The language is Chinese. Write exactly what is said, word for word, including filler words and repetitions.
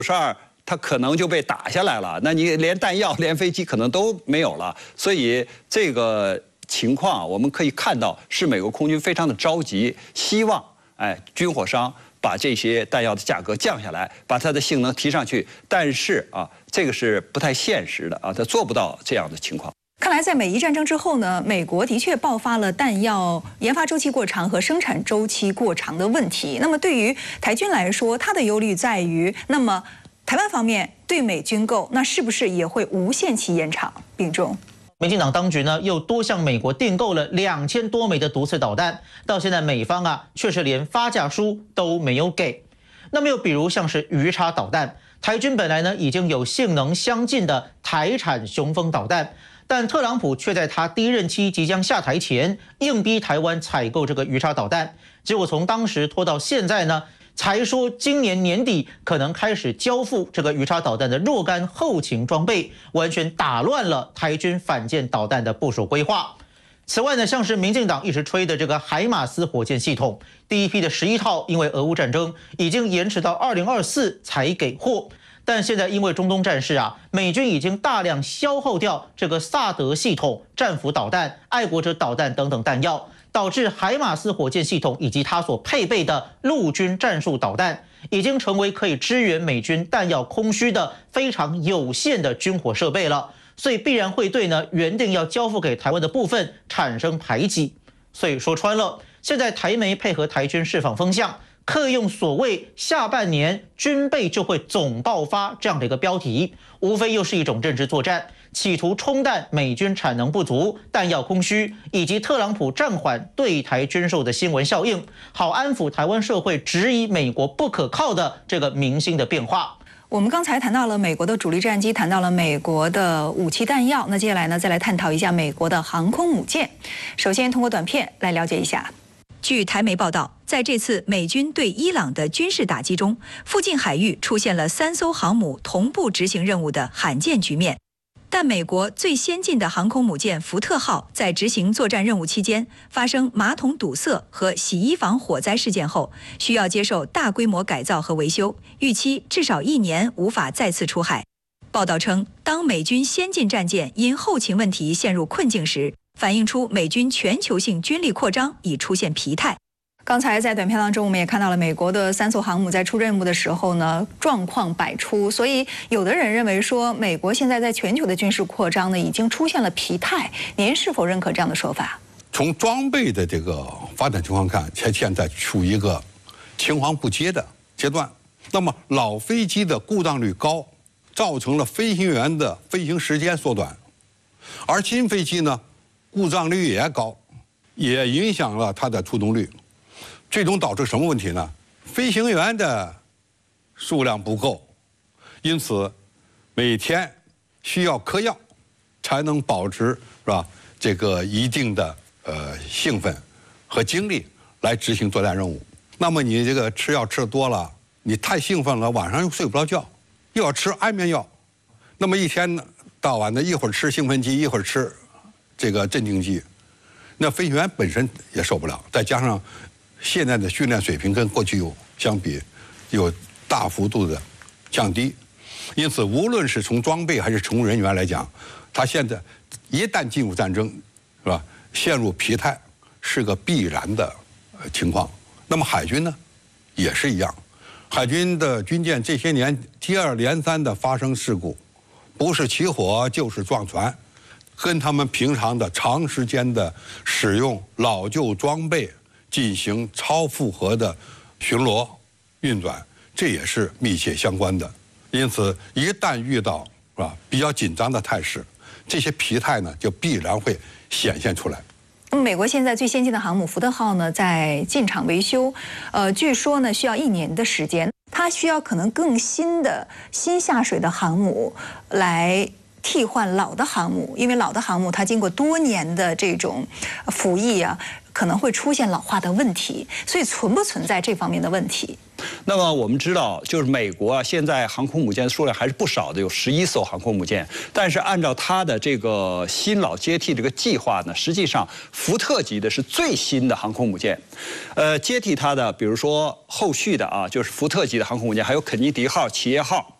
十二它可能就被打下来了，那你连弹药、连飞机可能都没有了。所以这个情况我们可以看到，是美国空军非常的着急，希望哎军火商把这些弹药的价格降下来，把它的性能提上去。但是啊，这个是不太现实的啊，它做不到这样的情况。 看来，在美伊战争之后呢，美国的确爆发了弹药研发周期过长和生产周期过长的问题。那么，对于台军来说，它的忧虑在于，那么台湾方面对美军购，那是不是也会无限期延长？并重。 民进党当局呢，又多向美国订购了两千多枚的毒刺导弹，到现在美方啊，却是连发价书都没有给。那么又比如像是鱼叉导弹，台军本来呢已经有性能相近的台产雄风导弹。 但特朗普却在他第一任期即将下台前，硬逼台湾采购这个鱼叉导弹。结果从当时拖到现在呢，才说今年年底可能开始交付这个鱼叉导弹的若干后勤装备，完全打乱了台军反舰导弹的部署规划。此外呢，像是民进党一直吹的这个海马斯火箭系统，第一批的十一套，因为俄乌战争已经延迟到二零二四才给货。 但现在因为中东战事啊，美军已经大量消耗掉这个萨德系统、战斧导弹、爱国者导弹等等弹药，导致海马斯火箭系统以及它所配备的陆军战术导弹，已经成为可以支援美军弹药空虚的非常有限的军火设备了。所以必然会对呢原定要交付给台湾的部分产生排挤。所以说穿了，现在台媒配合台军释放风向。 刻用所谓下半年军备就会总爆发这样的一个标题，无非又是一种政治作战，企图冲淡美军产能不足、弹药空虚，以及特朗普暂缓对台军售的新闻效应，好安抚台湾社会质疑美国不可靠的这个民心的变化。 我们刚才谈到了美国的主力战机，谈到了美国的武器弹药，那接下来呢，再来探讨一下美国的航空母舰。首先通过短片来了解一下。 据台媒报道，在这次美军对伊朗的军事打击中，附近海域出现了三艘航母同步执行任务的罕见局面。但美国最先进的航空母舰福特号在执行作战任务期间发生马桶堵塞和洗衣房火灾事件后，需要接受大规模改造和维修，预期至少一年无法再次出海。报道称，当美军先进战舰因后勤问题陷入困境时， 反映出美军全球性军力扩张已出现疲态。刚才在短片当中，我们也看到了美国的三艘航母在出任务的时候呢，状况百出。所以，有的人认为说，美国现在在全球的军事扩张呢，已经出现了疲态。您是否认可这样的说法？ 从装备的这个发展情况看，它现在处于一个青黄不接的阶段。那么，老飞机的故障率高，造成了飞行员的飞行时间缩短，而新飞机呢？ 故障率也高，也影响了它的出动率，最终导致什么问题呢？飞行员的数量不够，因此每天需要嗑药，才能保持是吧这个一定的呃兴奋和精力来执行作战任务。那么你这个吃药吃多了，你太兴奋了，晚上又睡不着觉，又要吃安眠药，那么一天到晚的一会儿吃兴奋剂，一会儿吃 这个镇静剂，那飞行员本身也受不了，再加上现在的训练水平跟过去有相比，有大幅度的降低，因此无论是从装备还是从人员来讲，他现在一旦进入战争，是吧，陷入疲态是个必然的情况。那么海军呢，也是一样，海军的军舰这些年接二连三的发生事故，不是起火就是撞船。 跟他们平常的长时间的使用老旧装备进行超负荷的巡逻运转，这也是密切相关的。因此，一旦遇到是吧比较紧张的态势，这些疲态呢就必然会显现出来。 那么，美国现在最先进的航母福特号呢，在进场维修，呃，据说呢需要一年的时间，它需要可能更新的新下水的航母来替换老的航母，因为老的航母它经过多年的这种服役啊，可能会出现老化的问题，所以存不存在这方面的问题？ 那么我们知道，就是美国啊，现在航空母舰的数量还是不少的，有十一艘航空母舰。但是按照它的这个新老接替这个计划呢，实际上福特级的是最新的航空母舰，呃，接替它的，比如说后续的啊，就是福特级的航空母舰，还有肯尼迪号、企业号。